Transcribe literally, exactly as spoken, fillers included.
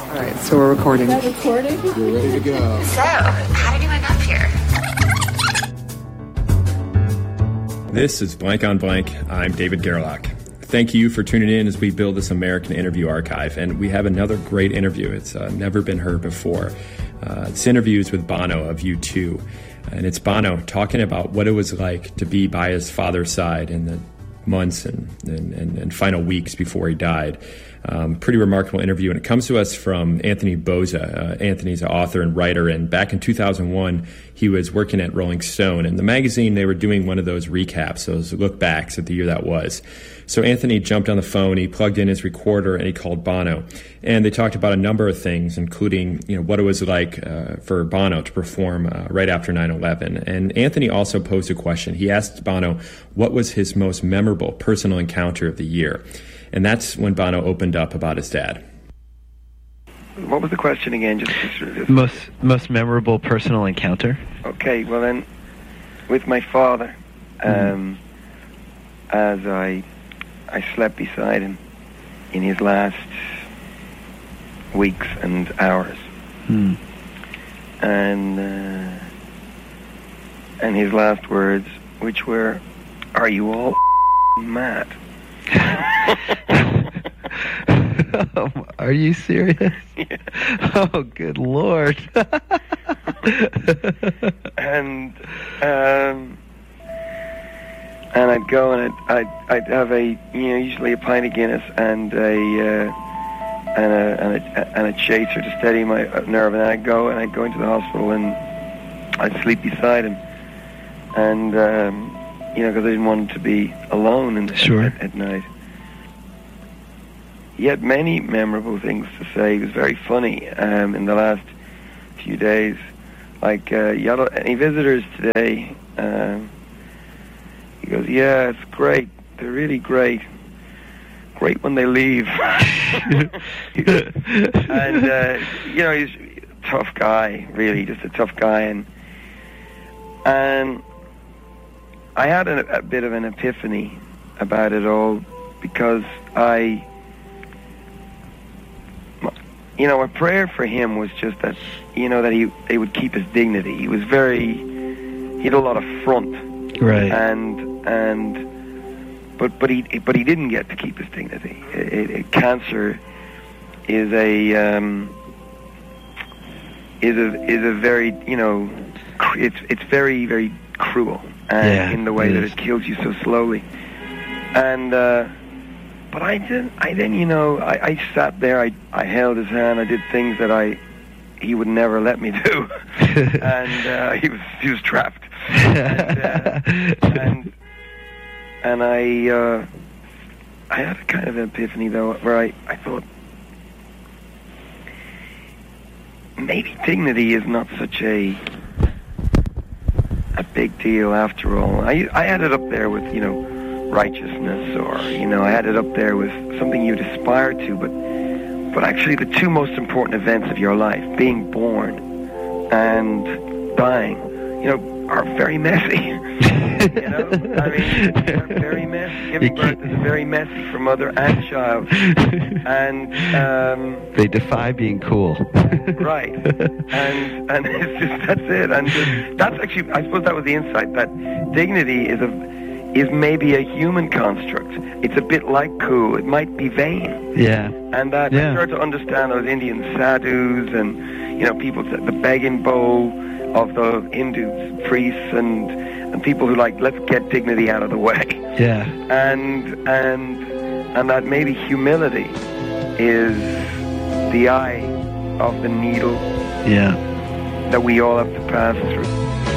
All right, so we're recording. Is that recording? We're ready to go. So, how did you end up here? This is Blank on Blank. I'm David Gerlach. Thank you for tuning in as we build this American Interview Archive. And we have another great interview. It's uh, never been heard before. Uh, it's interviews with Bono of U two. And it's Bono talking about what it was like to be by his father's side in the months and, and, and, and final weeks before he died. Um, pretty remarkable interview, and it comes to us from Anthony Bozza. Uh, Anthony's an author and writer, and back in two thousand one, he was working at Rolling Stone. And the magazine, they were doing one of those recaps, those look-backs at the year that was. So Anthony jumped on the phone, he plugged in his recorder, and he called Bono. And they talked about a number of things, including, you know, what it was like uh, for Bono to perform uh, right after nine eleven. And Anthony also posed a question. He asked Bono what was his most memorable personal encounter of the year. And that's when Bono opened up about his dad. What was the question again? Just, just most most memorable personal encounter. Okay, well then, with my father, um, mm. as I I slept beside him in his last weeks and hours, mm. and uh, and his last words, which were, "Are you all mad?" Are you serious? Yeah. Oh, good Lord. and um, and I'd go and I'd, I'd I'd have a you know usually a pint of Guinness and a uh, and a and a and a chaser to steady my nerve, and I'd go and I'd go into the hospital and I'd sleep beside him, and um, you know because I didn't want him to be alone in the, sure. at, at night. He had many memorable things to say. He was very funny um, in the last few days. Like, uh, you had any visitors today? Um, he goes, yeah, it's great. They're really great. Great when they leave. And, uh, you know, he's a tough guy, really, just a tough guy. And, and I had a, a bit of an epiphany about it all because I... You know, a prayer for him was just that, you know, that he, he would keep his dignity. He was very, he had a lot of front. Right. And, and, but, but he, but he didn't get to keep his dignity. It, it, it, cancer is a, um, is a, is a very, you know, cr- it's, it's very, very cruel. And yeah, in the way it that is. it kills you so slowly. And, uh, But I did. I then, you know, I, I sat there. I, I held his hand. I did things that I, he would never let me do, and uh, he was he was trapped. And uh, and, and I, uh, I had a kind of an epiphany though, where I, I thought maybe dignity is not such a a big deal after all. I I had it up there with you know. righteousness, or you know, I had it up there with something you'd aspire to, but but actually the two most important events of your life, being born and dying, you know, are very messy. You know, I mean, they're very messy. Giving birth is very messy for mother and child, and um, they defy being cool. Right, and and it's just that's it, and that's actually, I suppose that was the insight, that dignity is a is maybe a human construct. It's a bit like cool. It might be vain. Yeah. And that yeah. I started to understand those Indian sadhus and, you know, people, the begging bowl of the Hindu priests and and people who like, let's get dignity out of the way. Yeah. And and and that maybe humility is the eye of the needle. Yeah. That we all have to pass through.